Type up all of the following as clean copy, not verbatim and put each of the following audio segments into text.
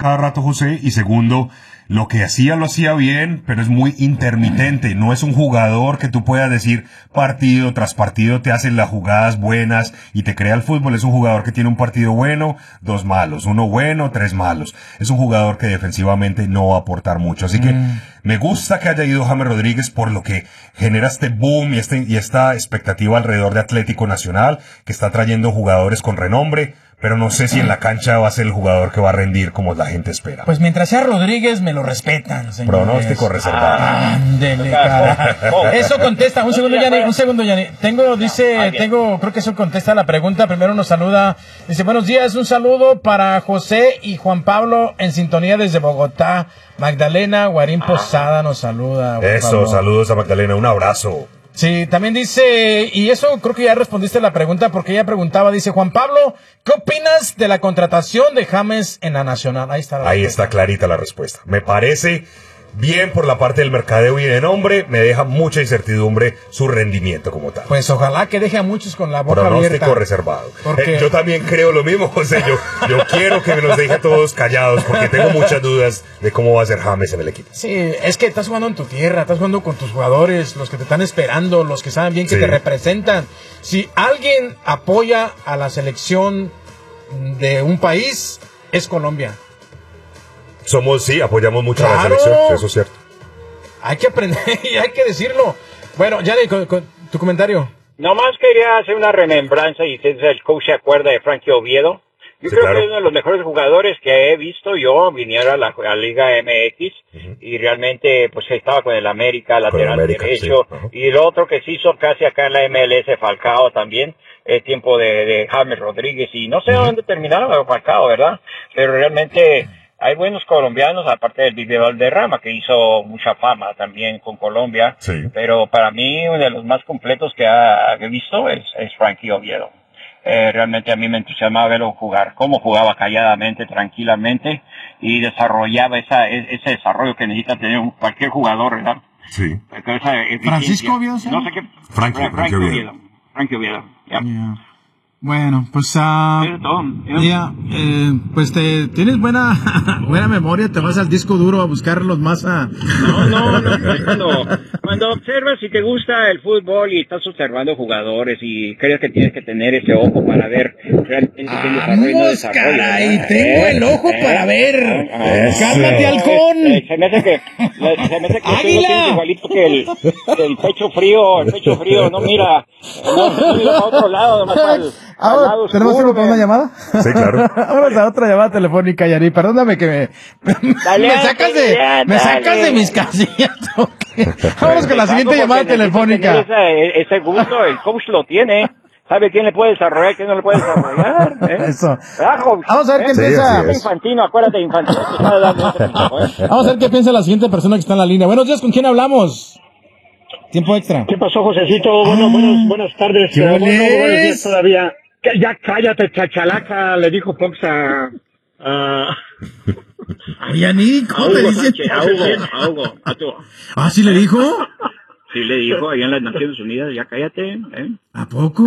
cada rato, José, y segundo, lo que hacía lo hacía bien, pero es muy intermitente. No es un jugador que tú puedas decir partido tras partido te hacen las jugadas buenas y te crea el fútbol. Es un jugador que tiene un partido bueno, 2 malos, 1 bueno, 3 malos. Es un jugador que defensivamente no va a aportar mucho. Así que me gusta que haya ido James Rodríguez por lo que genera este boom y esta expectativa alrededor de Atlético Nacional, que está trayendo jugadores con renombre. Pero no sé si en la cancha va a ser el jugador que va a rendir como la gente espera. Pues mientras sea Rodríguez, me lo respetan, señores. Pronóstico reservado. Ándele, carajo. Eso contesta. Un segundo, Yani. Creo que eso contesta la pregunta. Primero nos saluda. Dice, buenos días. Un saludo para José y Juan Pablo en sintonía desde Bogotá. Magdalena Guarín Posada nos saluda. Eso, saludos a Magdalena. Un abrazo. Sí, también dice, y eso creo que ya respondiste la pregunta porque ella preguntaba, dice Juan Pablo, ¿qué opinas de la contratación de James en la Nacional? Ahí está clarita la respuesta. Me parece bien por la parte del mercadeo y de nombre, me deja mucha incertidumbre su rendimiento como tal. Pues ojalá que deje a muchos con la boca abierta. Pronóstico reservado. Yo también creo lo mismo, José. Yo quiero que me los deje a todos callados porque tengo muchas dudas de cómo va a ser James en el equipo. Sí, es que estás jugando en tu tierra, estás jugando con tus jugadores, los que te están esperando, los que saben bien que te representan. Si alguien apoya a la selección de un país, es Colombia. Apoyamos mucho a la selección, eso es cierto. Hay que aprender y hay que decirlo. Bueno, Yanni, con tu comentario. Nomás quería hacer una remembranza y si el coach se acuerda de Frankie Oviedo. Yo creo que es uno de los mejores jugadores que he visto yo viniera a la Liga MX y realmente pues estaba con el América, lateral derecho, y el otro que se hizo casi acá en la MLS, Falcao también, tiempo de James Rodríguez, y no sé dónde terminaron Falcao, ¿verdad? Pero realmente hay buenos colombianos, aparte del Vive Valderrama, que hizo mucha fama también con Colombia, pero para mí uno de los más completos que he visto es Frankie Oviedo. Realmente a mí me entusiasmaba verlo jugar, cómo jugaba calladamente, tranquilamente, y desarrollaba ese desarrollo que necesita tener cualquier jugador, ¿verdad? Sí. ¿Francisco Oviedo? No sé qué. Frankie Oviedo. Frankie Oviedo, ya. Yeah. Bueno, pues pues tienes buena memoria, te vas al disco duro a buscarlos más a... No, cuando observas y te gusta el fútbol y estás observando jugadores y crees que tienes que tener ese ojo para ver realmente ¡Vamos, caray! Tengo el ojo para ver. ¡Cálmate, halcón! Se me hace que ¡Águila! Igualito que el pecho frío, no mira a otro lado, nomás ¿Tenemos tiempo para una llamada? Sí, claro. Vamos a otra llamada telefónica, Yari. Perdóname que me sacas de mis casillas. Vamos con la siguiente llamada telefónica. Ese gusto, el coach lo tiene. ¿Sabe quién le puede desarrollar, quién no le puede desarrollar? Eso. Vamos a ver qué piensa. Infantino, acuérdate, Infantino. Vamos a ver qué piensa la siguiente persona que está en la línea. Buenos días, ¿con quién hablamos? Tiempo extra. ¿Qué pasó, Josecito? Buenas tardes. Buenos días todavía. Ya cállate, chachalaca, le dijo Fox a Yanni, ¿cómo te dice? A Hugo. ¿Sí le dijo? Sí le dijo, allá en las Naciones Unidas, ya cállate, ¿A poco?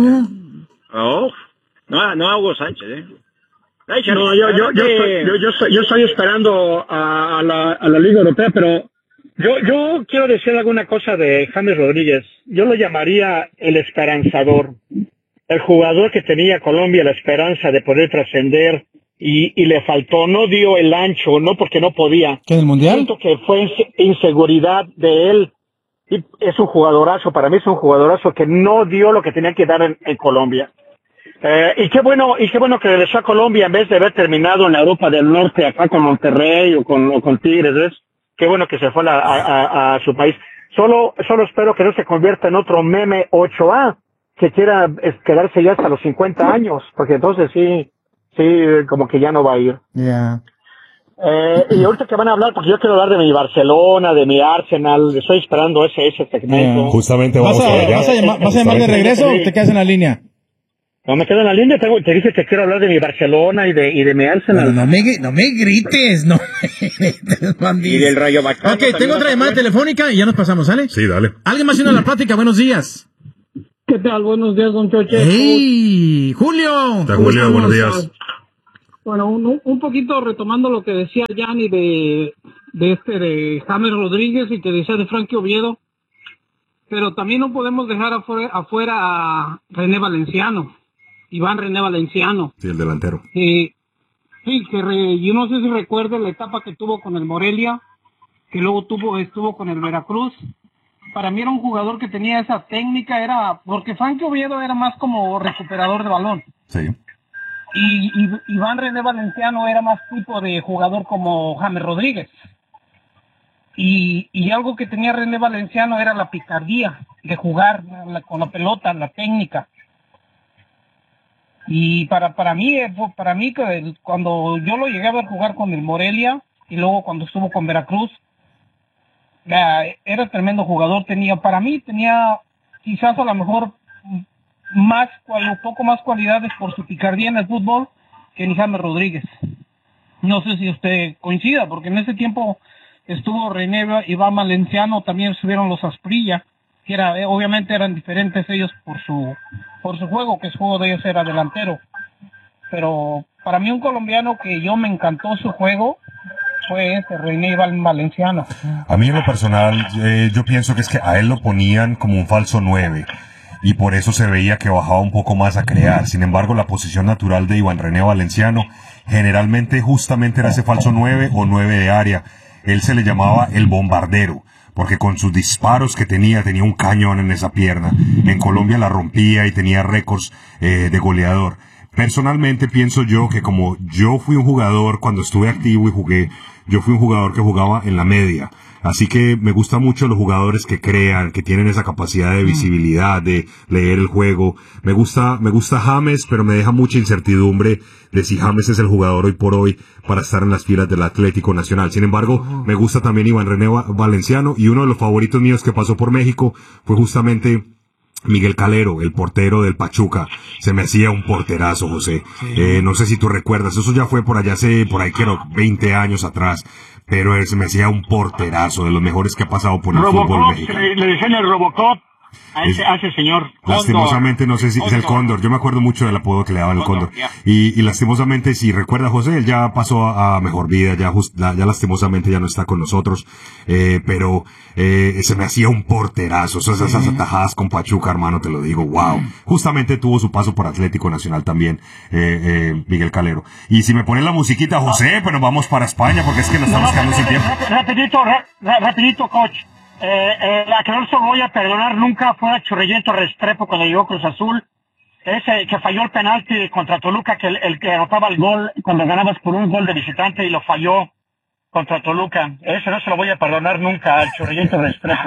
No a Hugo Sánchez, No, yo estoy esperando a la Liga Europea, pero yo quiero decir alguna cosa de James Rodríguez. Yo lo llamaría el esperanzador. El jugador que tenía Colombia la esperanza de poder trascender y le faltó, no dio el ancho, no porque no podía. ¿Qué, en el Mundial? Siento que fue inseguridad de él. Y es un jugadorazo, para mí es un jugadorazo que no dio lo que tenía que dar en Colombia. Y qué bueno que regresó a Colombia en vez de haber terminado en la Europa del Norte, acá con Monterrey o con Tigres, ¿ves? Qué bueno que se fue a su país. Solo espero que no se convierta en otro meme 8A, que quiera quedarse ya hasta los 50 años, porque entonces sí, como que ya no va a ir. Yeah. Y ahorita que van a hablar, porque yo quiero hablar de mi Barcelona, de mi Arsenal, estoy esperando ese segmento. Yeah. Justamente vamos a allá. ¿Vas a llamar de regreso o te quedas en la línea? No me quedo en la línea, te dije que quiero hablar de mi Barcelona y de mi Arsenal. No me grites, no me grites, bandido. Y del Rayo Vallecano. Ok, tengo otra llamada telefónica y ya nos pasamos, ¿sale? Sí, dale. ¿Alguien más haciendo la plática? Buenos días. ¿Qué tal? Buenos días, don Choche. ¡Hey! ¡Julio! Julio, buenos días. Bueno, un poquito retomando lo que decía Yanni de James Rodríguez y que decía de Frankie Oviedo, pero también no podemos dejar afuera a René Valenciano, Iván René Valenciano. Sí, el delantero. Sí, yo no sé si recuerdo la etapa que tuvo con el Morelia, que luego estuvo con el Veracruz. Para mí era un jugador que tenía esa técnica, porque Frankie Oviedo era más como recuperador de balón. Sí. Y Iván René Valenciano era más tipo de jugador como James Rodríguez. Y algo que tenía René Valenciano era la picardía de jugar con la pelota, la técnica. Y para mí cuando yo lo llegué a ver jugar con el Morelia y luego cuando estuvo con Veracruz, era tremendo jugador. Tenía quizás a lo mejor un poco más cualidades por su picardía en el fútbol que ni James Rodríguez. No sé si usted coincida, porque en ese tiempo estuvo René Iván Valenciano, también estuvieron los Asprilla, que obviamente eran diferentes ellos por su juego, que el juego de ellos era delantero. Pero para mí un colombiano que me encantó su juego fue René Iván Valenciano. A mí en lo personal, yo pienso que es que a él lo ponían como un falso 9. Y por eso se veía que bajaba un poco más a crear. Sin embargo, la posición natural de Iván René Valenciano generalmente justamente era ese falso 9 o 9 de área. Él se le llamaba el bombardero, porque con sus disparos que tenía un cañón en esa pierna. En Colombia la rompía y tenía récords de goleador. Personalmente pienso yo que como yo fui un jugador cuando estuve activo y jugué, yo fui un jugador que jugaba en la media. Así que me gustan mucho los jugadores que crean, que tienen esa capacidad de visibilidad, de leer el juego. Me gusta James, pero me deja mucha incertidumbre de si James es el jugador hoy por hoy para estar en las filas del Atlético Nacional. Sin embargo, me gusta también Iván René Valenciano, y uno de los favoritos míos que pasó por México fue justamente Miguel Calero, el portero del Pachuca. Se me hacía un porterazo, José. Sí. No sé si tú recuerdas, eso ya fue por ahí quiero 20 años atrás, pero se me hacía un porterazo, de los mejores que ha pasado por el fútbol mexicano. Le decían el Robocop a ese señor. Lastimosamente, no sé si es el Cóndor. Yo me acuerdo mucho del apodo que le daban el Cóndor. Y lastimosamente, si recuerda José, él ya pasó a mejor vida, ya lastimosamente ya no está con nosotros. Pero se me hacía un porterazo. Esas atajadas con Pachuca, hermano, te lo digo, wow. Justamente tuvo su paso por Atlético Nacional también, Miguel Calero. Y si me ponen la musiquita, José, pues nos vamos para España, porque es que nos estamos quedando sin tiempo. Rapidito, coach. La que no se voy a perdonar nunca fue a Churrillento Restrepo cuando llegó Cruz Azul. Ese que falló el penalti contra Toluca, que el que anotaba el gol cuando ganabas por un gol de visitante y lo falló contra Toluca. Ese no se lo voy a perdonar nunca al Churrillento Restrepo.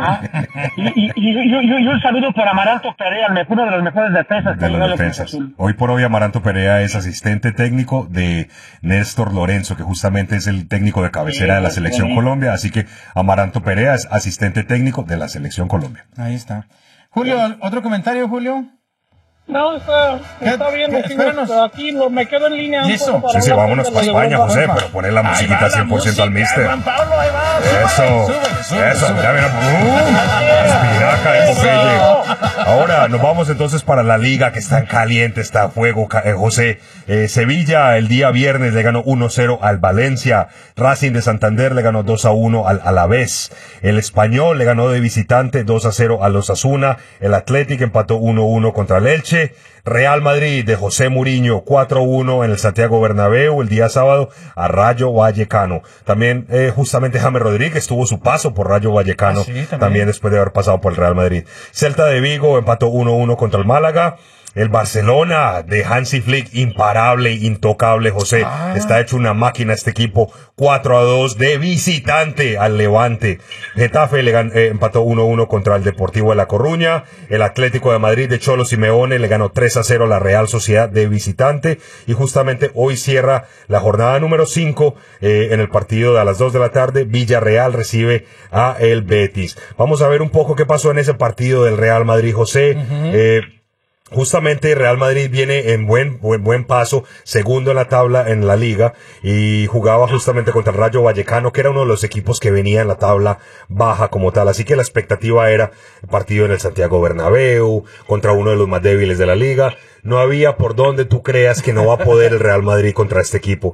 Y un saludo por Amaranto Perea, uno de los mejores defensas. De las defensas. Hoy por hoy Amaranto Perea es asistente técnico de Néstor Lorenzo, que justamente es el técnico de cabecera de la Selección Colombia. Así que Amaranto Perea es asistente técnico de la Selección Colombia. Ahí está. Julio, ¿otro comentario, Julio? No, está bien, aquí me quedo en línea. ¿Y eso? Sí, vámonos para España, José, pero poner la musiquita 100% al mister. Juan Pablo, ahí va. Eso, ya mira, espinaca de Popeye. Ahora nos vamos entonces para la liga, que está en caliente, está a fuego, José. Sevilla el día viernes le ganó 1-0 al Valencia. Racing de Santander le ganó 2-1 al Alavés. El Español le ganó de visitante 2-0 a los Osasuna. El Athletic empató 1-1 contra el Elche. Real Madrid de José Mourinho 4-1 en el Santiago Bernabéu el día sábado a Rayo Vallecano. También justamente James Rodríguez tuvo su paso por Rayo Vallecano, también después de haber pasado por el Real Madrid. Celta de Vigo empató 1-1 contra el Málaga. El Barcelona de Hansi Flick, imparable, intocable, José. Está hecho una máquina este equipo. 4-2 de visitante al Levante. Getafe empató 1-1 contra el Deportivo de La Coruña. El Atlético de Madrid de Cholo Simeone le ganó 3-0 a la Real Sociedad de visitante. Y justamente hoy cierra la jornada número 5 en el partido de a las 2 de la tarde. Villarreal recibe a el Betis. Vamos a ver un poco qué pasó en ese partido del Real Madrid, José. Justamente Real Madrid viene en buen paso, segundo en la tabla en la liga, y jugaba justamente contra el Rayo Vallecano, que era uno de los equipos que venía en la tabla baja como tal. Así que la expectativa era el partido en el Santiago Bernabéu contra uno de los más débiles de la liga. no había por donde tú creas que no va a poder el Real Madrid contra este equipo.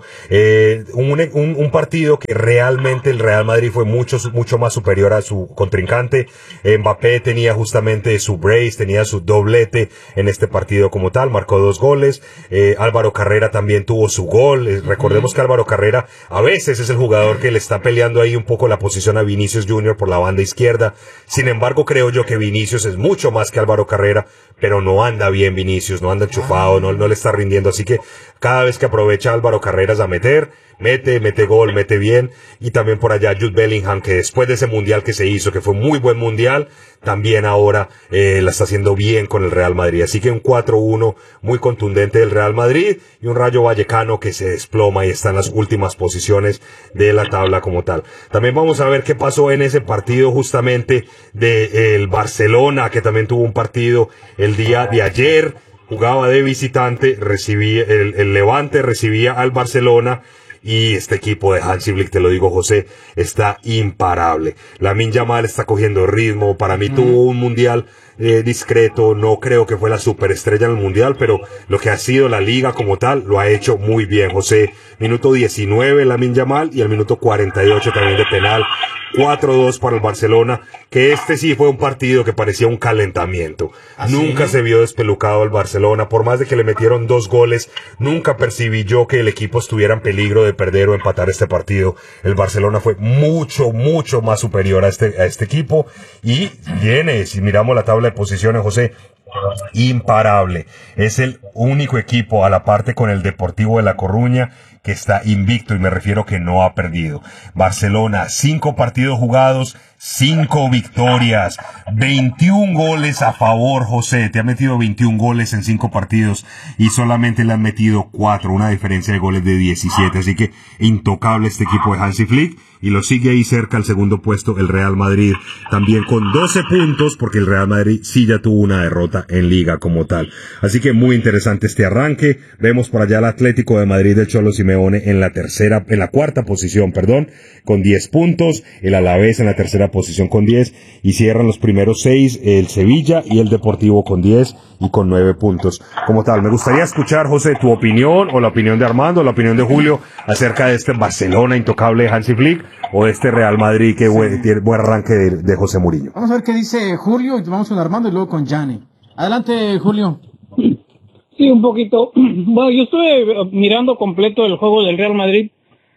Un partido que realmente el Real Madrid fue mucho más superior a su contrincante. Mbappé tenía justamente su brace, tenía su doblete en este partido como tal, marcó 2 goles. Álvaro Carrera también tuvo su gol. Recordemos que Álvaro Carrera a veces es el jugador que le está peleando ahí un poco la posición a Vinicius Junior por la banda izquierda. Sin embargo, creo yo que Vinicius es mucho más que Álvaro Carrera, pero no anda bien Vinicius, no anda enchufado, no le está rindiendo, así que cada vez que aprovecha Álvaro Carreras a mete gol, mete bien. Y también por allá Jude Bellingham, que después de ese mundial que se hizo, que fue muy buen mundial, también ahora la está haciendo bien con el Real Madrid. Así que un 4-1 muy contundente del Real Madrid y un Rayo Vallecano que se desploma y está en las últimas posiciones de la tabla como tal. También vamos a ver qué pasó en ese partido justamente del Barcelona, que también tuvo un partido el día de ayer. Jugaba de visitante, el Levante recibía al Barcelona. Y este equipo de Hansi Flick, te lo digo, José, está imparable. Lamine Yamal está cogiendo ritmo. Para mí tuvo un mundial discreto. No creo que fue la superestrella en el mundial, pero lo que ha sido la liga como tal lo ha hecho muy bien, José. Minuto 19 Lamine Yamal y el minuto 48 también de penal. 4-2 para el Barcelona, que este sí fue un partido que parecía un calentamiento. Nunca se vio despelucado el Barcelona, por más de que le metieron 2 goles, nunca percibí yo que el equipo estuviera en peligro de perder o empatar este partido. El Barcelona fue mucho más superior a este equipo, y viene, si miramos la tabla de posiciones, José, imparable. Es el único equipo a la parte con el Deportivo de La Coruña que está invicto, y me refiero que no ha perdido. Barcelona, 5 partidos jugados, 5 victorias, 21 goles a favor, José. Te ha metido 21 goles en 5 partidos y solamente le han metido 4, una diferencia de goles de 17. Así que intocable este equipo de Hansi Flick, y lo sigue ahí cerca al segundo puesto el Real Madrid, también con 12 puntos, porque el Real Madrid sí ya tuvo una derrota en Liga como tal. Así que muy interesante este arranque. Vemos por allá al Atlético de Madrid del Cholo Simeone en la cuarta posición, con 10 puntos, el Alavés en la tercera posición con 10, y cierran los primeros 6 el Sevilla y el Deportivo con 10 y con 9 puntos. Como tal, me gustaría escuchar, José, tu opinión, o la opinión de Armando, o la opinión de Julio, acerca de este Barcelona intocable de Hansi Flick, o este Real Madrid que tiene buen arranque de José Mourinho. Vamos a ver qué dice Julio, y vamos con Armando y luego con Gianni. Adelante, Julio. Sí, un poquito. Bueno, yo estuve mirando completo el juego del Real Madrid.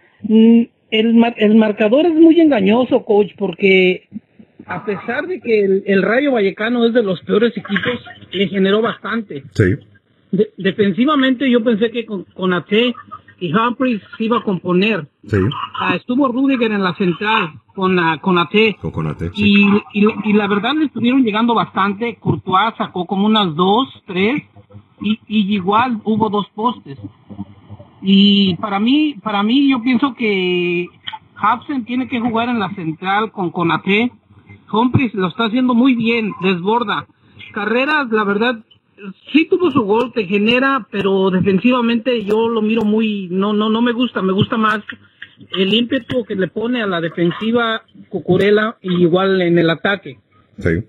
El marcador es muy engañoso, coach, porque a pesar de que el Rayo Vallecano es de los peores equipos, le generó bastante. Sí. Defensivamente yo pensé que con Konaté y Humphries se iba a componer. Sí. Estuvo Rüdiger en la central con Konaté. Con Konaté, sí. Y la verdad le estuvieron llegando bastante. Courtois sacó como unas 2, 3 y igual hubo 2 postes. Y para mí yo pienso que Hudson tiene que jugar en la central con Konaté. Humphries lo está haciendo muy bien, desborda. Carreras, la verdad, sí tuvo su gol, te genera, pero defensivamente yo lo miro no me gusta más el ímpetu que le pone a la defensiva Cucurella, y igual en el ataque. Sí.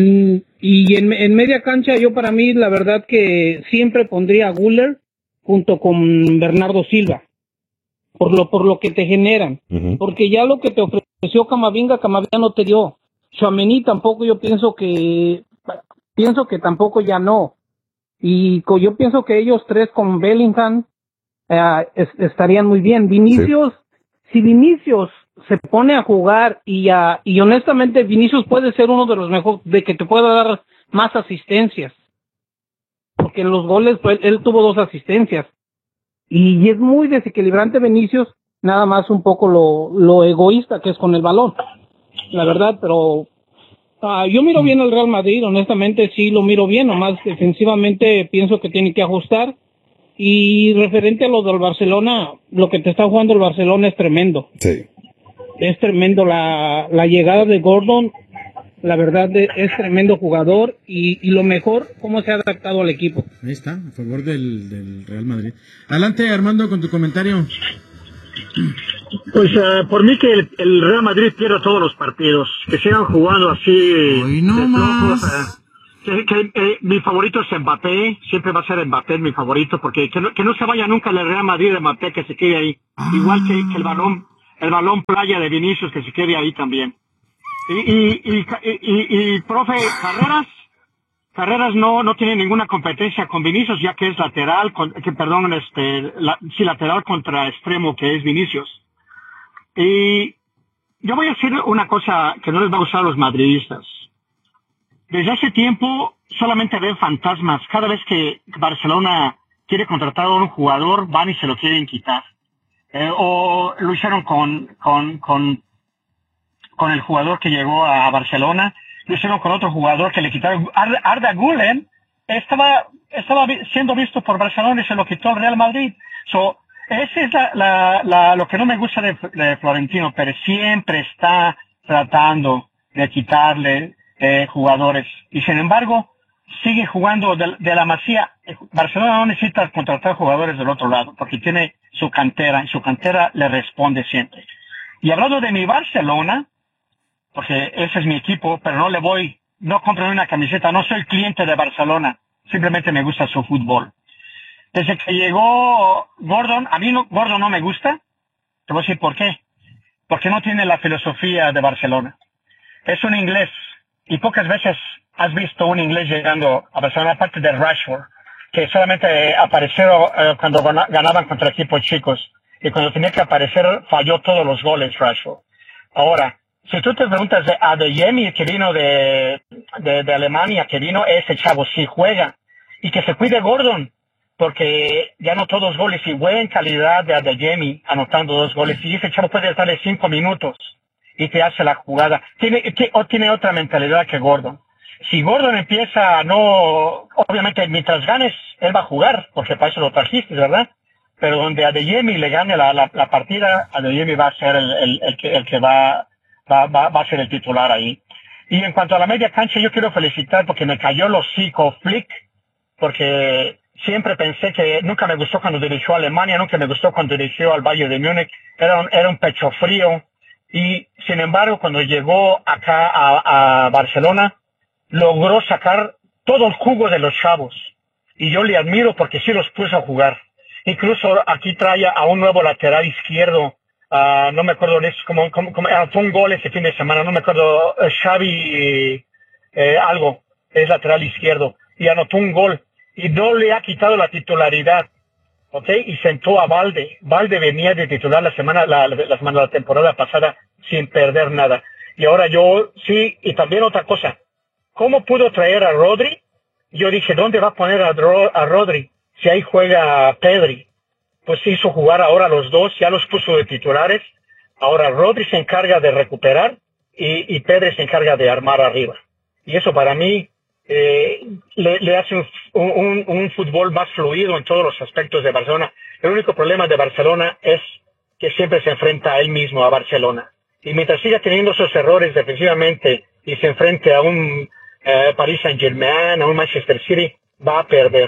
Y en media cancha yo, para mí, la verdad que siempre pondría a Güler junto con Bernardo Silva, por lo que te generan. Uh-huh. Porque ya lo que te ofreció Camavinga no te dio. Tchouaméni tampoco, yo pienso que tampoco ya no. Y yo pienso que ellos 3 con Bellingham estarían muy bien. Vinicius, sí. Si Vinicius se pone a jugar y honestamente Vinicius puede ser uno de los mejores, de que te pueda dar más asistencias. Porque en los goles pues, él tuvo 2 asistencias. Y es muy desequilibrante Vinicius, nada más un poco lo egoísta que es con el balón. La verdad, pero yo miro bien al Real Madrid, honestamente sí lo miro bien, nomás defensivamente pienso que tiene que ajustar. Y referente a lo del Barcelona, lo que te está jugando el Barcelona es tremendo. Sí. Es tremendo la llegada de Gordon, la verdad es tremendo jugador, y lo mejor, cómo se ha adaptado al equipo. Ahí está, a favor del Real Madrid. Adelante, Armando, con tu comentario. Pues por mí que el Real Madrid pierda todos los partidos, que sigan jugando así. Hoy no más. mi favorito es Mbappé, siempre va a ser Mbappé mi favorito, porque que no se vaya nunca al Real Madrid de Mbappé, que se quede ahí. Igual que el balón playa de Vinicius, que se quede ahí también. Y profe, Carreras no tiene ninguna competencia con Vinicius, ya que es lateral, lateral contra extremo, que es Vinicius. Y yo voy a decir una cosa que no les va a gustar a los madridistas. Desde hace tiempo solamente ven fantasmas. Cada vez que Barcelona quiere contratar a un jugador, van y se lo quieren quitar. O lo hicieron con el jugador que llegó a Barcelona, lo hicieron con otro jugador que le quitaron. Arda Güler estaba siendo visto por Barcelona y se lo quitó el Real Madrid. Ese es lo que no me gusta de Florentino, pero siempre está tratando de quitarle jugadores. Y sin embargo, sigue jugando de la Masía. Barcelona no necesita contratar jugadores del otro lado, porque tiene su cantera, y su cantera le responde siempre. Y hablando de mi Barcelona, porque ese es mi equipo, pero no compro una camiseta, no soy cliente de Barcelona, simplemente me gusta su fútbol. Desde que llegó Gordon, Gordon no me gusta, te voy a decir por qué. Porque no tiene la filosofía de Barcelona. Es un inglés, y pocas veces has visto un inglés llegando a Barcelona, aparte de Rashford, que solamente apareció cuando ganaban contra equipos chicos, y cuando tenía que aparecer falló todos los goles Rashford. Ahora, si tú te preguntas de Adeyemi, que vino de Alemania, que vino, ese chavo sí juega, y que se cuide Gordon, porque ya anotó 2 goles y buena calidad de Adeyemi anotando 2 goles, y ese chavo puede darle 5 minutos y te hace la jugada. Tiene otra mentalidad que Gordon. Si Gordon empieza obviamente mientras ganes, él va a jugar, porque para eso lo trajiste, ¿verdad? Pero donde Adeyemi le gane la partida, Adeyemi va a ser el que va a ser el titular ahí. Y en cuanto a la media cancha, yo quiero felicitar porque me cayó el hocico Flick, porque siempre pensé que nunca me gustó cuando dirigió a Alemania, nunca me gustó cuando dirigió al Bayern de Múnich, era un pecho frío, y sin embargo cuando llegó acá a Barcelona, logró sacar todo el jugo de los chavos, y yo le admiro porque sí los puso a jugar. Incluso aquí trae a un nuevo lateral izquierdo, no me acuerdo de eso, fue un gol ese fin de semana, no me acuerdo, Xavi algo, es lateral izquierdo, y anotó un gol, y no le ha quitado la titularidad, ¿ok? Y sentó a Valde. Valde venía de titular la temporada pasada sin perder nada. Y ahora sí, y también otra cosa, ¿cómo pudo traer a Rodri? Yo dije, ¿dónde va a poner a Rodri? Si ahí juega Pedri. Pues hizo jugar ahora los dos, ya los puso de titulares. Ahora Rodri se encarga de recuperar y Pedri se encarga de armar arriba. Y eso para mí le hace un fútbol más fluido en todos los aspectos de Barcelona. El único problema de Barcelona es que siempre se enfrenta a él mismo, a Barcelona. Y mientras siga teniendo esos errores defensivamente y se enfrente a un Paris Saint-Germain, a un Manchester City, va a perder.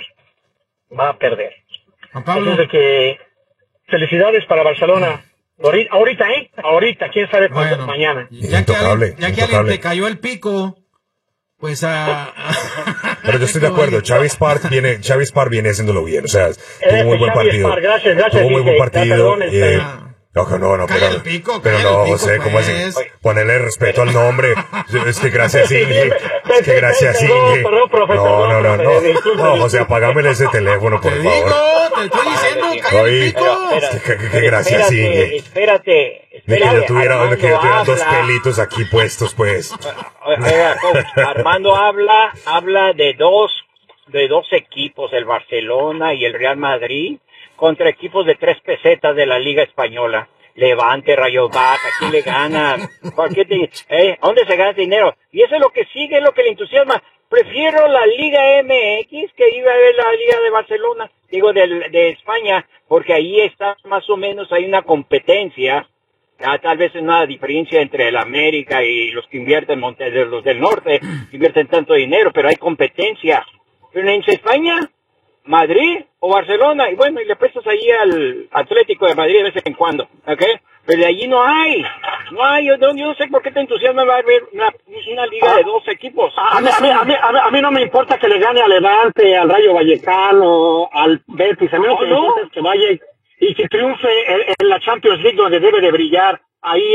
Juan Pablo. Entonces, que felicidades para Barcelona. Ahorita, quién sabe cuándo, mañana. Ya que alguien te cayó el pico, pues Pero yo estoy de acuerdo, Xavi Spark viene haciéndolo bien, o sea, tuvo muy buen partido. Gracias, tuvo muy buen partido. No, Calla el pico, José, ¿cómo así? Pues. Ponerle respeto al nombre. Es que gracias, Inge. Perdón, profesor. No, José, apágame ese teléfono, por favor. Te estoy diciendo, calla el pico. Que gracias, Inge. Espérate. Que yo tuviera 2 pelitos aquí puestos, pues. Armando habla de dos equipos, el Barcelona y el Real Madrid, contra equipos de 3 pesetas de la Liga Española. Levante, Rayo Vaca, ¿a quién le gana? ¿A dónde se gana dinero? Y eso es lo que sigue, es lo que le entusiasma. Prefiero la Liga MX que iba a ver la Liga de Barcelona, digo de España, porque ahí está más o menos, hay una competencia, tal vez una diferencia entre el América y los que invierten, los del norte, invierten tanto dinero, pero hay competencia. Pero en España, Madrid o Barcelona, y bueno, y le prestas ahí al Atlético de Madrid de vez en cuando, ¿ok? Pero de allí no hay. No hay, yo no sé por qué te entusiasma va a haber una liga de 12 equipos. A mí no me importa que le gane al Levante, al Rayo Vallecano, al Betis. A mí lo que me importa es que vaya y que triunfe en la Champions League donde debe de brillar. Ahí